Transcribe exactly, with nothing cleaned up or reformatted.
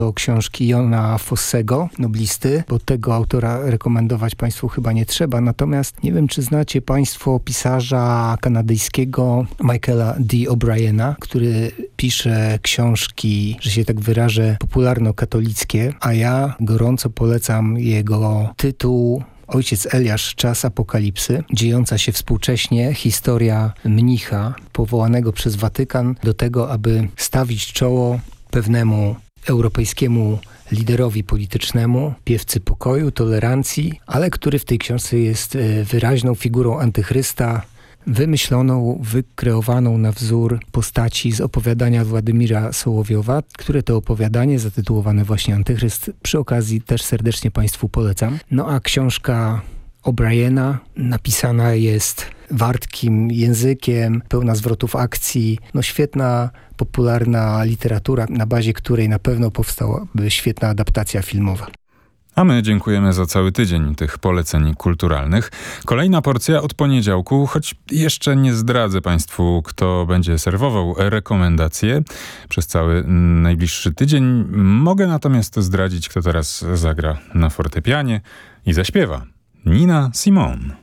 do książki Jona Fossego, noblisty, bo tego autora rekomendować Państwu chyba nie trzeba. Natomiast nie wiem, czy znacie Państwo pisarza kanadyjskiego Michaela D. O'Briena, który pisze książki, że się tak wyrażę, popularno-katolickie, a ja gorąco polecam jego tytuł Ojciec Eliasz, czas apokalipsy, dziejąca się współcześnie historia mnicha powołanego przez Watykan do tego, aby stawić czoło pewnemu europejskiemu liderowi politycznemu, piewcy pokoju, tolerancji, ale który w tej książce jest wyraźną figurą antychrysta, wymyśloną, wykreowaną na wzór postaci z opowiadania Władimira Sołowiowa, które to opowiadanie zatytułowane właśnie Antychryst przy okazji też serdecznie Państwu polecam. No a książka O'Briena napisana jest wartkim językiem, pełna zwrotów akcji, no świetna, popularna literatura, na bazie której na pewno powstałaby świetna adaptacja filmowa. A my dziękujemy za cały tydzień tych poleceń kulturalnych. Kolejna porcja od poniedziałku, choć jeszcze nie zdradzę Państwu, kto będzie serwował rekomendacje przez cały najbliższy tydzień. Mogę natomiast zdradzić, kto teraz zagra na fortepianie i zaśpiewa. Nina Simone.